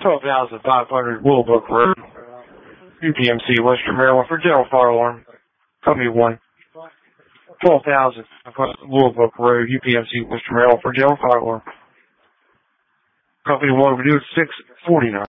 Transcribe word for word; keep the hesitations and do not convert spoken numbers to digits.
twelve thousand five hundred Willowbrook Road, U P M C, Western Maryland, for general fire alarm. Company one. twelve thousand five hundred Willowbrook Road, U P M C, Western Maryland, for general fire alarm. Company one, we do six forty-nine.